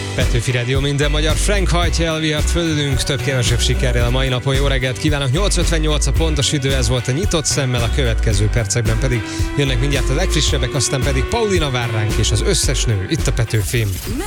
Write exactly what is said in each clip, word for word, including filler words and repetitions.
Petőfi Rádió, minden magyar. Frank hajtja el vihart fölülünk, több kevesebb sikerrel a mai napon. Jó reggelt kívánok! nyolc ötvennyolc a pontos idő, ez volt a nyitott szemmel, a következő percekben pedig jönnek mindjárt a legfrissebbek, aztán pedig Paulina vár ránk és az összes nő itt a Petőfin.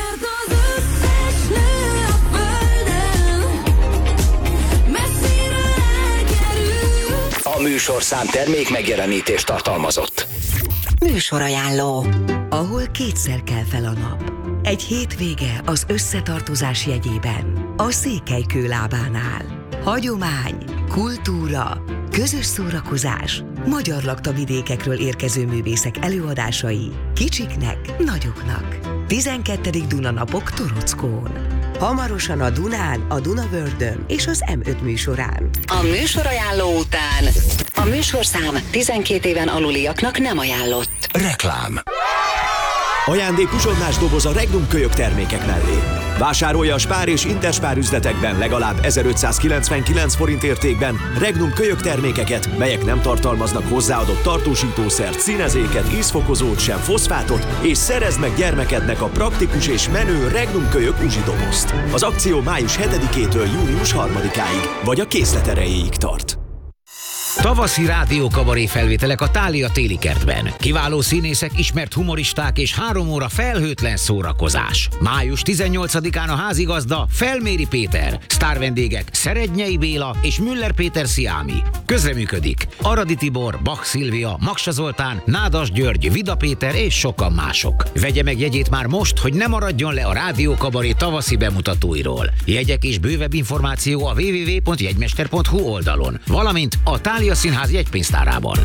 A műsorszám termék megjelenítést tartalmazott. Műsorajánló, ahol kétszer kell fel a nap. Egy hétvége az összetartozás jegyében, a Székelykő lábánál. Hagyomány, kultúra, közös szórakozás, magyar laktavidékekről érkező művészek előadásai, kicsiknek, nagyoknak. tizenkettedik Dunanapok Torockón. Hamarosan a Dunán, a Dunavördön és az em öt műsorán. A műsorajánló után a műsorszám tizenkét éven aluliaknak nem ajánlott. Reklám. Ajándék uzsonnás doboz a Regnum kölyök termékek mellé. Vásárolja a Spár és Interspár üzletekben legalább ezerötszázkilencvenkilenc forint értékben Regnum kölyök termékeket, melyek nem tartalmaznak hozzáadott tartósítószert, színezéket, ízfokozót, sem foszfátot, és szerezd meg gyermekednek a praktikus és menő Regnum kölyök uzsidobozt. Az akció május hetedikétől június harmadikáig, vagy a készlet erejéig tart. Tavaszi rádiókabaré felvételek a Thália téli kertben. Kiváló színészek, ismert humoristák és három óra felhőtlen szórakozás. május tizennyolcadikán a házigazda Felméri Péter, sztárvendégek Szerednyei Béla és Müller Péter Sziámi. Közreműködik Aradi Tibor, Bach Szilvia, Maksa Zoltán, Nádas György, Vida Péter és sokan mások. Vegye meg jegyét már most, hogy ne maradjon le a rádiókabaré tavaszi bemutatóiról. Jegyek és bővebb információ a double-u double-u double-u pont jegymester pont hu oldalon, valamint a Thália Színház jegypénztárában.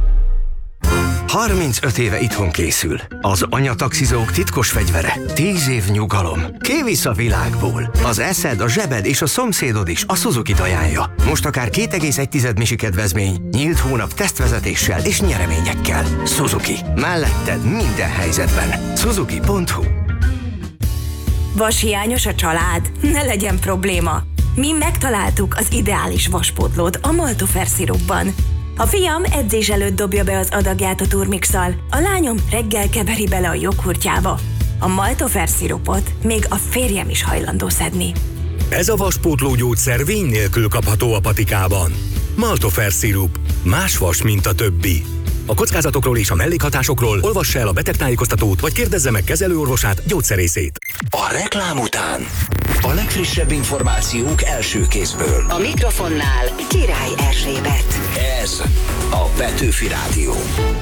harmincöt éve itthon készül. Az anyataxizók titkos fegyvere. tíz év nyugalom. Kivisz a világból. Az eszed, a zsebed és a szomszédod is a Suzuki-t ajánlja. Most akár két egész egy misi kedvezmény, nyílt hónap tesztvezetéssel és nyereményekkel. Suzuki. Melletted minden helyzetben. Suzuki pont hu. Vashiányos a család? Ne legyen probléma. Mi megtaláltuk az ideális vaspótlót a Maltofer szirupban. A fiam edzés előtt dobja be az adagját a turmixal, a lányom reggel keveri bele a joghurtjába. A Maltofer szirupot még a férjem is hajlandó szedni. Ez a vaspótló gyógyszer vény nélkül kapható a patikában. Maltofer szirup. Más vas, mint a többi. A kockázatokról és a mellékhatásokról olvassa el a betegtájékoztatót, vagy kérdezze meg kezelőorvosát, gyógyszerészét. A reklám után a legfrissebb információk első kézből. A mikrofonnál Király Erzsébet. Ez a Petőfi Rádió.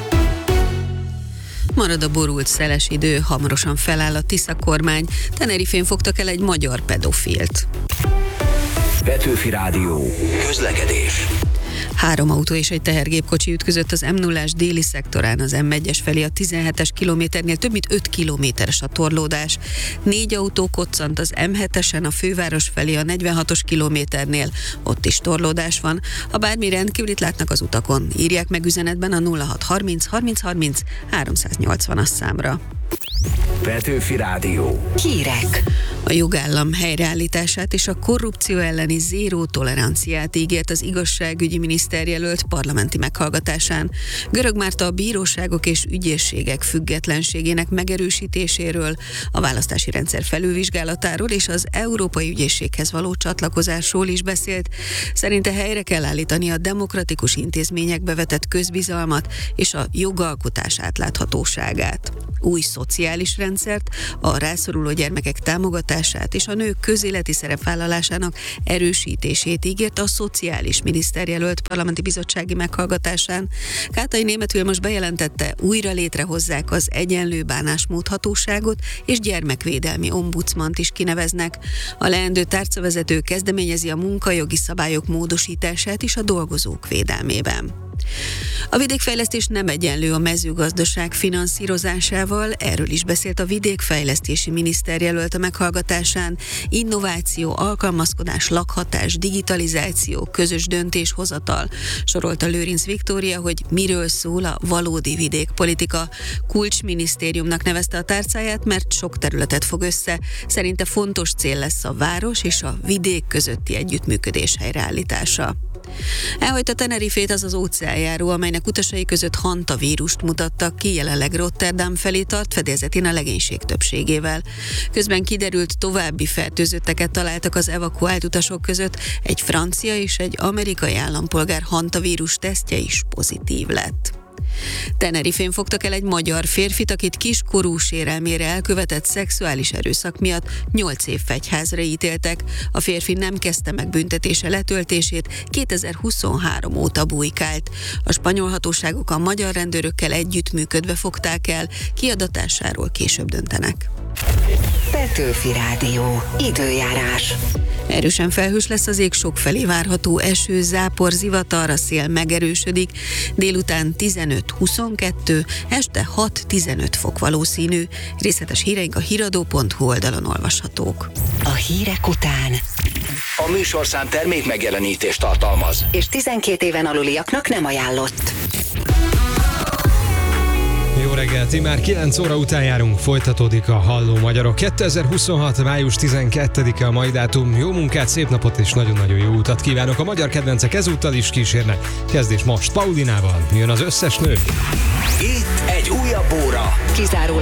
Marad a borult szeles idő, hamarosan feláll a Tisza kormány, Tenerifén fogtak el egy magyar pedofilt. Petőfi Rádió. Közlekedés. Három autó és egy tehergépkocsi ütközött az em nullás déli szektorán, az em egyes felé a tizenhetes kilométernél, több mint öt kilométeres a torlódás. Négy autó koccant az em hetesen a főváros felé a negyvenhatos kilométernél, ott is torlódás van. Ha bármi rendkívülit látnak az utakon, írják meg üzenetben a nulla hat harminc harminc harminc háromszáznyolcvanas számra. Petőfi Rádió. Hírek. A jogállam helyreállítását és a korrupció elleni zéró toleranciát ígért az igazságügyi miniszterjelölt parlamenti meghallgatásán. Görög Márta a bíróságok és ügyészségek függetlenségének megerősítéséről, a választási rendszer felülvizsgálatáról és az Európai Ügyészséghez való csatlakozásról is beszélt. Szerinte helyre kell állítani a demokratikus intézményekbe vetett közbizalmat és a jogalkotás átláthatóságát. Új szociális rendszert, a rászoruló gyermekek támogatását és a nők közéleti szerepvállalásának erősítését ígért a szociális miniszterjelölt parlamenti bizottsági meghallgatásán. Kátai Németh Vilmos bejelentette, újra létrehozzák az egyenlő bánásmód hatóságot és gyermekvédelmi ombudsmant is kineveznek. A leendő tárcavezető kezdeményezi a munkajogi szabályok módosítását is a dolgozók védelmében. A vidékfejlesztés nem egyenlő a mezőgazdaság finanszírozásával, erről is beszélt a vidékfejlesztési miniszterjelölt a meghallgatásán. Innováció, alkalmazkodás, lakhatás, digitalizáció, közös döntéshozatal. Sorolta Lőrinc Viktória, hogy miről szól a valódi vidékpolitika. Kulcsminisztériumnak nevezte a tárcáját, mert sok területet fog össze. Szerinte fontos cél lesz a város és a vidék közötti együttműködés helyreállítása. Elhagyta Tenerifét az az óceán eljáró, amelynek utasai között hantavírust mutattak ki, jelenleg Rotterdam felé tart, fedélzetén a legénység többségével. Közben kiderült, további fertőzötteket találtak az evakuált utasok között, egy francia és egy amerikai állampolgár hantavírus tesztje is pozitív lett. Tenerifén fogtak el egy magyar férfit, akit kiskorú sérelmére elkövetett szexuális erőszak miatt nyolc év fegyházra ítéltek. A férfi nem kezdte meg büntetése letöltését, kétezer-huszonhárom óta bujkált. A spanyol hatóságok a magyar rendőrökkel együttműködve fogták el, kiadatásáról később döntenek. Petőfi Rádió. Időjárás. Erősen felhős lesz az ég, sokfelé várható eső, zápor, zivatar, a szél megerősödik, délután tizenöt-huszonkettő, este hat-tizenöt fok valószínű. Részletes híreink a híradó pont hu oldalon olvashatók. A hírek után. A műsorszám termék megjelenítést tartalmaz. És tizenkét éven aluliaknak nem ajánlott. Jó reggelt, immár kilenc óra után járunk, folytatódik a Halló Magyarok. kétezer-huszonhat. május tizenkettedike a mai dátum. Jó munkát, szép napot és nagyon-nagyon jó utat kívánok. A magyar kedvencek ezúttal is kísérnek. Kezdés most Paulinával. Jön az összes nő. Itt egy újabb óra. Kizárólag